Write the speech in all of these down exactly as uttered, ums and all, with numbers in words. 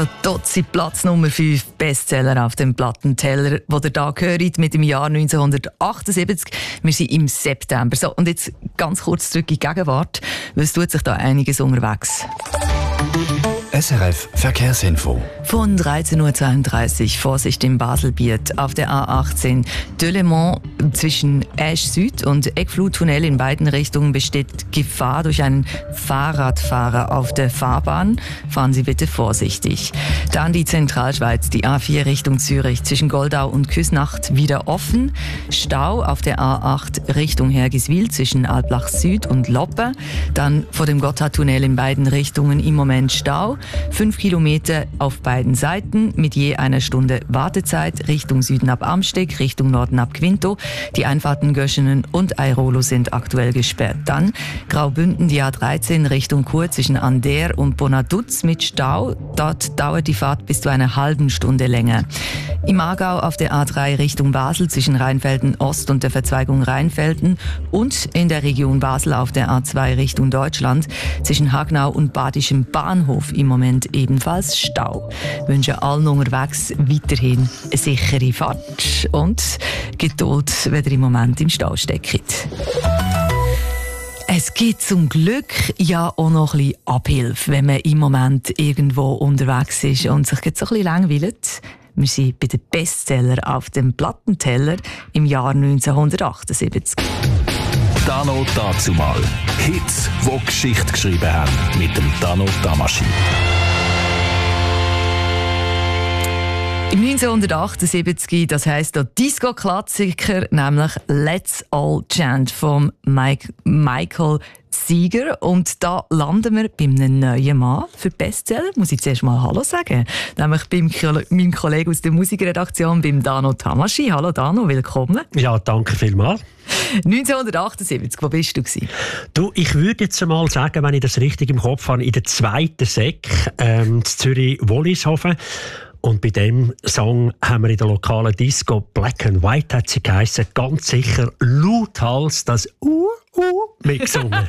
Dort sind Platz Nummer fünf Bestseller auf dem Plattenteller, wo ihr da hört, mit dem Jahr neunzehnhundertachtundsiebzig. Wir sind im September. So, und jetzt ganz kurz zurück in die Gegenwart, weil es tut sich da einiges unterwegs. S R F Verkehrsinfo. Von dreizehn Uhr zweiunddreißig Vorsicht im Baselbiet auf der A achtzehn Delémont zwischen Esch Süd und Eckfluttunnel in beiden Richtungen besteht Gefahr durch einen Fahrradfahrer auf der Fahrbahn. Fahren Sie bitte vorsichtig. Dann die Zentralschweiz, die A vier Richtung Zürich zwischen Goldau und Küsnacht wieder offen. Stau auf der A acht Richtung Hergiswil zwischen Alblach Süd und Loppe. Dann vor dem Gotthardtunnel in beiden Richtungen im Moment Stau. Fünf Kilometer auf beiden Seiten mit je einer Stunde Wartezeit. Richtung Süden ab Amsteg, Richtung Norden ab Quinto. Die Einfahrten Göschenen und Airolo sind aktuell gesperrt. Dann Graubünden, die A dreizehn Richtung Chur zwischen Ander und Bonaduz mit Stau. Dort dauert die Fahrt bis zu einer halben Stunde länger. Im Aargau auf der A drei Richtung Basel zwischen Rheinfelden Ost und der Verzweigung Rheinfelden und in der Region Basel auf der A zwei Richtung Deutschland zwischen Hagnau und Badischem Bahnhof im Moment ebenfalls Stau. Ich wünsche allen unterwegs weiterhin eine sichere Fahrt und Geduld, wenn ihr im Moment im Stau steckt. Es gibt zum Glück ja auch noch ein bisschen Abhilfe, wenn man im Moment irgendwo unterwegs ist und sich jetzt so ein bisschen langweilt. Wir sind bei den Bestseller auf dem Plattenteller im Jahr neunzehnhundertachtundsiebzig. Dano dazumal. Hits, die Geschichte geschrieben haben. Mit dem Dano Tamasi. Im neunzehnhundertachtundsiebzig, das heisst der Disco-Klassiker, nämlich Let's All Chant von Mike, Michael Seeger. Und da landen wir bei einem neuen Mann für Bestseller. Muss ich zuerst mal Hallo sagen. Nämlich bei meinem Kollegen aus der Musikredaktion, beim Dano Tamasi. Hallo Dano, willkommen. Ja, danke vielmals. neunzehnhundertachtundsiebzig, wo bist du gewesen? Du, ich würde jetzt mal sagen, wenn ich das richtig im Kopf habe, in der zweiten Sek, ähm, in Zürich-Wollishofen. Und bei dem Song haben wir in der lokalen Disco Black and White, hat sie geheissen, ganz sicher lauthals das Uh, Uh mitgesungen.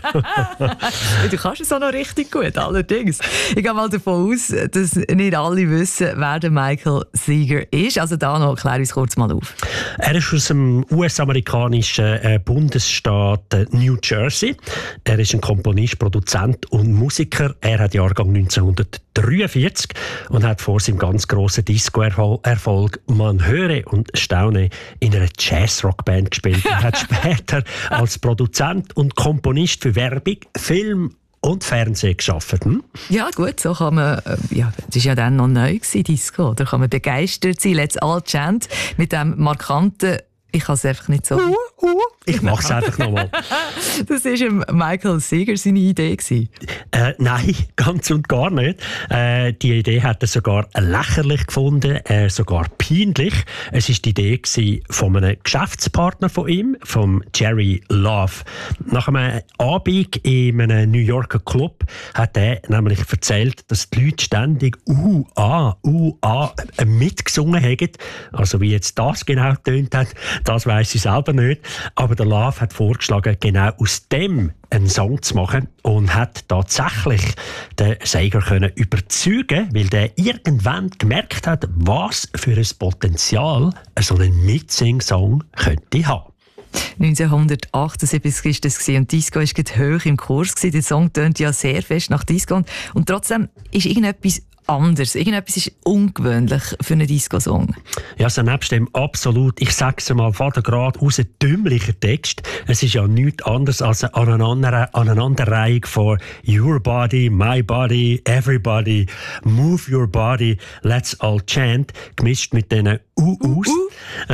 Du kannst es auch noch richtig gut, allerdings. Ich gehe mal davon aus, dass nicht alle wissen, wer der Michael Seeger ist. Also da noch, klär uns kurz mal auf. Er ist aus dem U S-amerikanischen äh, Bundesstaat äh, New Jersey. Er ist ein Komponist, Produzent und Musiker. Er hat Jahrgang neunzehnhundertdreiundvierzig und hat vor seinem ganz grossen Disco-Erfolg «Man höre und staune» in einer Jazz-Rock-Band gespielt. Er hat später als Produzent und Komponist für Werbung, Film und Fernsehen gearbeitet. Hm? Ja gut, so kann man, äh, ja, das war ja dann noch neu gewesen, Disco, da kann man begeistert sein. Let's All Chant mit dem markanten, ich kann es einfach nicht so... Uh, uh. Ich mache es einfach nochmal. Das war Michael Seeger seine Idee. Äh, nein, ganz und gar nicht. Äh, die Idee hat er sogar lächerlich gefunden, äh, sogar peinlich. Es war die Idee von einem Geschäftspartner von ihm, von Jerry Love. Nach einem Abend in einem New Yorker Club hat er nämlich erzählt, dass die Leute ständig «Uh, ah, uh, ah» mitgesungen haben. Also wie jetzt das genau getönt hat, das weiss ich selber nicht. Aber der Love hat vorgeschlagen, genau aus dem einen Song zu machen und hat tatsächlich den Seeger können überzeugen, weil der irgendwann gemerkt hat, was für ein Potenzial so ein Mitsing-Song könnte haben. neunzehnhundertachtundsiebzig war das und Disco war gerade hoch im Kurs. Der Song tönt ja sehr fest nach Disco und, und trotzdem ist irgendetwas anders. Irgendetwas ist ungewöhnlich für einen Disco-Song. Ja, so nebst dem absolut, ich sage es mal, Vater gerade aus einem dümmlichen Text. Es ist ja nichts anderes als eine Aneinander- Aneinanderreihung von Your Body, My Body, Everybody, Move Your Body, Let's All Chant, gemischt mit diesen U-Us. Uh,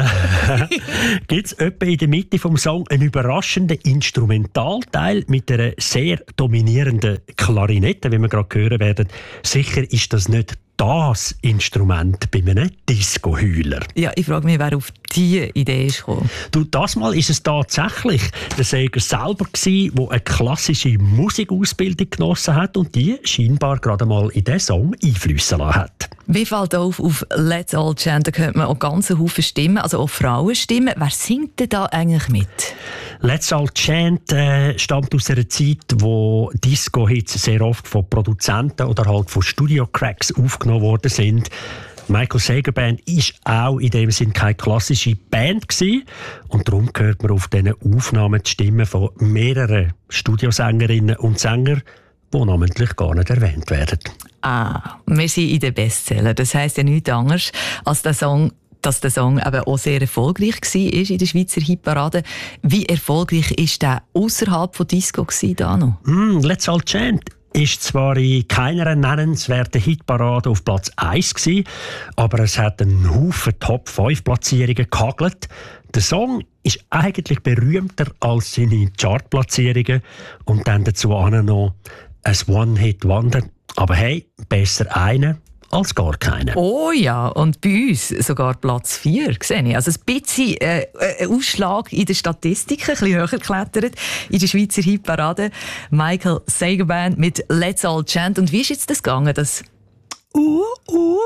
uh. Gibt es etwa in der Mitte vom Song einen überraschenden Instrumentalteil mit einer sehr dominierenden Klarinette, wie wir gerade hören werden. Sicher ist das nicht das Instrument bei einem Disco-Heuler. Ja, ich frage mich, wer auf diese Idee ist gekommen. Du, das Mal ist es tatsächlich der Seeger selber gewesen, der eine klassische Musikausbildung genossen hat und die scheinbar gerade mal in diesen Song einfliessen lassen hat. Wie fällt auf, auf Let's All Chant, da hört man auch ganz Haufen Stimmen, also auch Frauenstimmen. Wer singt denn da eigentlich mit? Let's All Chant äh, stammt aus einer Zeit, wo Disco-Hits sehr oft von Produzenten oder halt von Studio-Cracks aufgenommen worden sind. Michael Sager Band war auch in dem Sinn keine klassische Band gewesen. Und darum hört man auf diesen Aufnahmen die Stimmen von mehreren Studiosängerinnen und Sängern, die namentlich gar nicht erwähnt werden. Ah, wir sind in den Bestsellern. Das heisst ja nichts anderes, als der Song, dass der Song eben auch sehr erfolgreich war in der Schweizer Hitparade. Wie erfolgreich war der außerhalb von Disco da noch? Mm, Let's All Chant ist zwar in keiner nennenswerten Hitparade auf Platz eins gewesen, aber es hat einen Haufen Top fünf Platzierungen gehagelt. Der Song ist eigentlich berühmter als seine Chartplatzierungen und dann dazu auch noch ein One-Hit-Wonder. Aber hey, besser einen als gar keinen. Oh ja, und bei uns sogar Platz vier, sehe ich. Also ein bisschen äh, ein Ausschlag in den Statistiken, ein bisschen höher geklettert in der Schweizer Hitparade. Michael Sager Band mit Let's All Chant. Und wie ist jetzt das gegangen? Das Uh, uh,